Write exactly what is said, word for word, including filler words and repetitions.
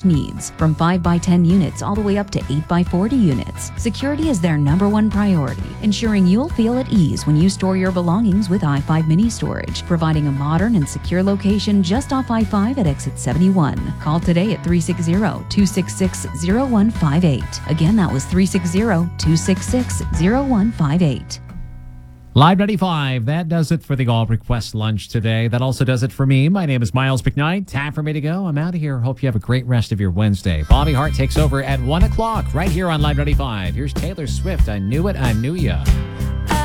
storage needs, from five by ten units all the way up to eight by forty units. Security is their number one priority, ensuring you'll feel at ease when you store your belongings with i five Mini Storage, providing a modern and secure location just off I five at exit seventy-one. Call today at three six zero, two six six, zero one five eight. Again, that was three six zero, two six six, zero one five eight. Live ninety-five, that does it for the All Request Lunch today. That also does it for me. My name is Miles McKnight. Time for me to go. I'm out of here. Hope you have a great rest of your Wednesday. Bobby Hart takes over at one o'clock right here on Live ninety-five. Here's Taylor Swift. I knew it, I knew ya.